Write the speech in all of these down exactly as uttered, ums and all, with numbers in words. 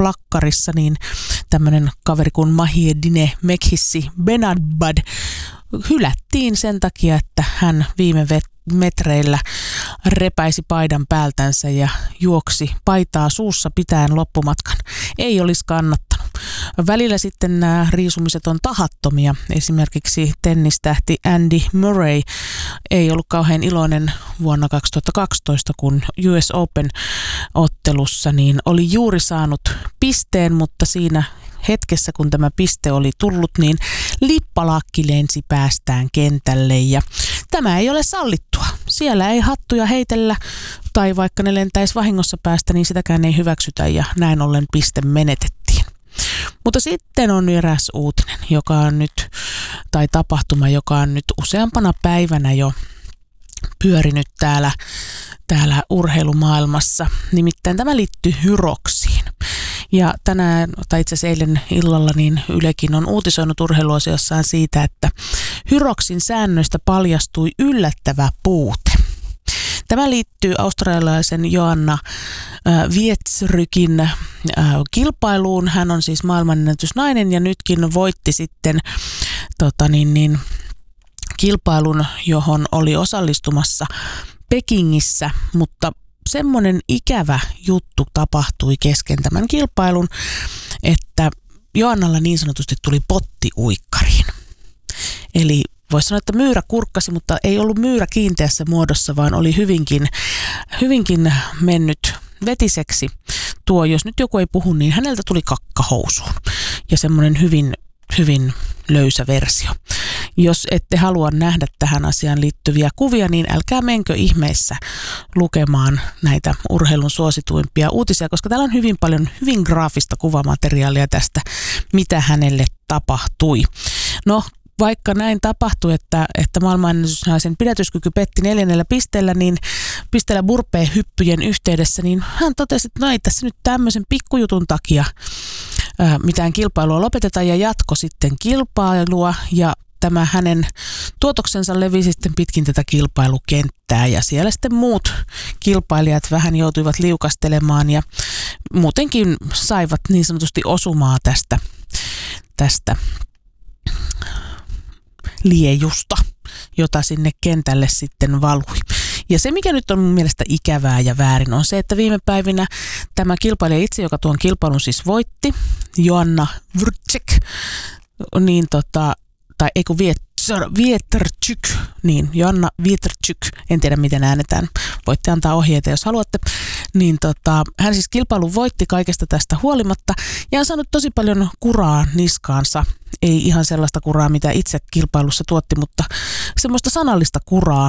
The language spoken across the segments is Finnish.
plakkarissa, niin tämmöinen kaveri kuin Mahiedine Mekhissi Benadbad hylättiin sen takia, että hän viime metreillä repäisi paidan päältänsä ja juoksi paitaa suussa pitäen loppumatkan. Ei olisi kannattanut. Välillä sitten nämä riisumiset on tahattomia. Esimerkiksi tennistähti Andy Murray ei ollut kauhean iloinen vuonna kaksituhattakaksitoista, kun U S Open-ottelussa niin oli juuri saanut pisteen, mutta siinä hetkessä, kun tämä piste oli tullut, niin lippalakki lensi päästään kentälle ja tämä ei ole sallittua. Siellä ei hattuja heitellä tai vaikka ne lentäisi vahingossa päästä, niin sitäkään ei hyväksytä ja näin ollen piste menetettiin. Mutta sitten on eräs uutinen, joka on nyt, tai tapahtuma, joka on nyt useampana päivänä jo pyörinyt täällä, täällä urheilumaailmassa. Nimittäin tämä liittyy Hyroxiin. Ja tänään, tai itse asiassa eilen illalla, niin Ylekin on uutisoinut urheiluosiossaan siitä, että Hyroxin säännöistä paljastui yllättävä puute. Tämä liittyy australialaisen Joanna äh, Wietrykin äh, kilpailuun. Hän on siis maailmanennätysnainen ja nytkin voitti sitten tota niin, niin, kilpailun, johon oli osallistumassa Pekingissä, mutta semmoinen ikävä juttu tapahtui kesken tämän kilpailun, että Joannalla niin sanotusti tuli potti uikkariin. Eli voisi sanoa, että myyrä kurkkasi, mutta ei ollut myyrä kiinteässä muodossa, vaan oli hyvinkin, hyvinkin mennyt vetiseksi. Tuo, jos nyt joku ei puhu, niin häneltä tuli kakka housuun ja semmoinen hyvin, hyvin löysä versio. Jos ette halua nähdä tähän asiaan liittyviä kuvia, niin älkää menkö ihmeessä lukemaan näitä urheilun suosituimpia uutisia, koska täällä on hyvin paljon hyvin graafista kuvamateriaalia tästä, mitä hänelle tapahtui. No, vaikka näin tapahtui, että, että maailmanennätysnaisen pidätyskyky petti neljännellä pisteellä, niin pisteellä burpee-hyppyjen yhteydessä, niin hän totesi, että no ei tässä nyt tämmöisen pikkujutun takia ää, mitään kilpailua lopetetaan ja jatko sitten kilpailua ja tämä hänen tuotoksensa levisi sitten pitkin tätä kilpailukenttää ja siellä sitten muut kilpailijat vähän joutuivat liukastelemaan ja muutenkin saivat niin sanotusti osumaa tästä, tästä liejusta, jota sinne kentälle sitten valui. Ja se, mikä nyt on mun mielestä ikävää ja väärin, on se, että viime päivinä tämä kilpailija itse, joka tuon kilpailun siis voitti, Joanna Wietryk, niin tota, tai eiku Wietryk, niin Joanna Wietryk, en tiedä miten äänetään, voitte antaa ohjeita, jos haluatte, niin tota, hän siis kilpailun voitti kaikesta tästä huolimatta ja on saanut tosi paljon kuraa niskaansa. Ei ihan sellaista kuraa, mitä itse kilpailussa tuotti, mutta semmoista sanallista kuraa.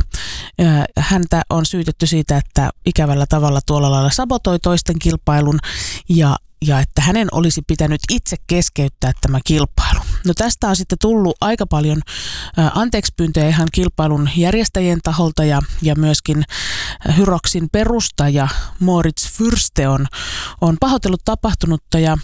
Häntä on syytetty siitä, että ikävällä tavalla tuolla lailla sabotoi toisten kilpailun ja, ja että hänen olisi pitänyt itse keskeyttää tämä kilpailu. No tästä on sitten tullut aika paljon anteeksipyyntöjä ihan kilpailun järjestäjien taholta ja, ja myöskin Hyroxin perustaja Moritz Fürste on, on pahoitellut tapahtunutta ja,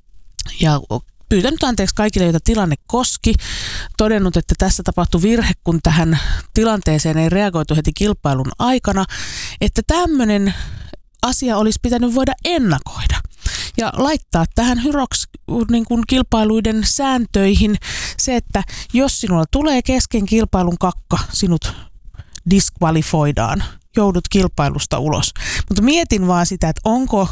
ja pyytänyt anteeksi kaikille, joita tilanne koski, todennut, että tässä tapahtui virhe, kun tähän tilanteeseen ei reagoitu heti kilpailun aikana, että tämmöinen asia olisi pitänyt voida ennakoida ja laittaa tähän Hyrox niin kuin kilpailuiden sääntöihin se, että jos sinulla tulee kesken kilpailun kakka, sinut diskvalifoidaan, joudut kilpailusta ulos. Mutta mietin vaan sitä, että onko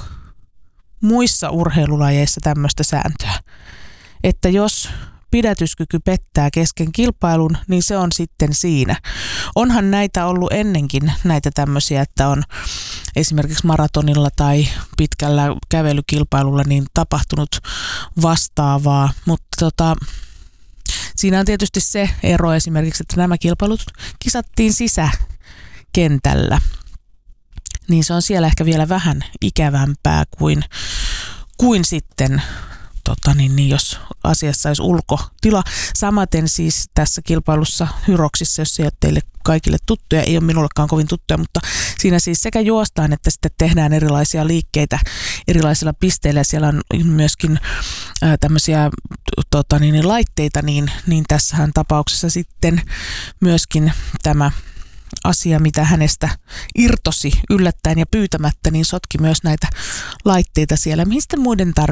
muissa urheilulajeissa tämmöistä sääntöä, että jos pidätyskyky pettää kesken kilpailun, niin se on sitten siinä. Onhan näitä ollut ennenkin, näitä tämmöisiä, että on esimerkiksi maratonilla tai pitkällä kävelykilpailulla niin tapahtunut vastaavaa, mutta tota, siinä on tietysti se ero esimerkiksi, että nämä kilpailut kisattiin sisäkentällä, niin se on siellä ehkä vielä vähän ikävämpää kuin, kuin sitten Tota, niin, niin jos asiassa olisi ulkotila. Samaten siis tässä kilpailussa Hyroxissa, jos se ei ole teille kaikille tuttuja, ei ole minullekaan kovin tuttuja, mutta siinä siis sekä juostaan että sitten tehdään erilaisia liikkeitä erilaisilla pisteillä ja siellä on myöskin ää, tämmöisiä tota, niin, laitteita, niin, niin tässähän tapauksessa sitten myöskin tämä asia, mitä hänestä irtosi yllättäen ja pyytämättä, niin sotki myös näitä laitteita siellä, mihin sitten muiden tarvitsee